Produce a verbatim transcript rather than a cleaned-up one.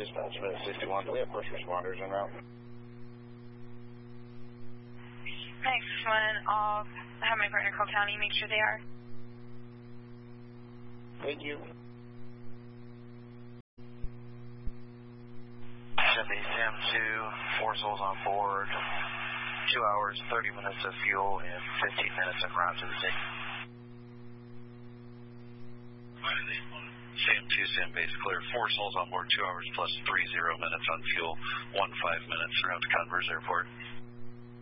Dispatch, minute sixty-one. Do we have first responders en route? Next one, I'll have my partner call county, make sure they are. Thank you. Chevy Sam two, four souls on board, two hours, thirty minutes of fuel, and fifteen minutes en route to the scene. Sam two, Sam base clear, four souls on board, two hours plus three zero minutes on fuel, one five minutes around to Converse Airport.